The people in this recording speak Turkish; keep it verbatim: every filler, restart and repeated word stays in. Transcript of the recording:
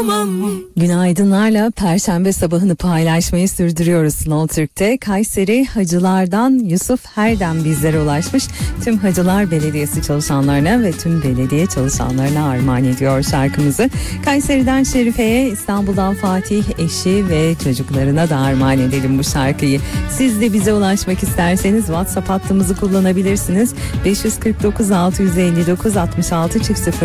tamam. Günaydınlarla Perşembe sabahını paylaşmayı sürdürüyoruz Slow Türk'te. Kayseri Hacılar'dan Yusuf Herdem bizlere ulaşmış. Tüm Hacılar Belediyesi çalışanlarına ve tüm belediye çalışanlarına armağan ediyor şarkımızı. Kayseri'den Şerife'ye, İstanbul'dan Fatih, eşi ve çocuklarına da armağan edelim bu şarkıyı. Siz de bize ulaşmak isterseniz WhatsApp hattımızı kullanabilirsiniz. beş yüz kırk dokuz altı yüz elli dokuz altmış altı çift sıfır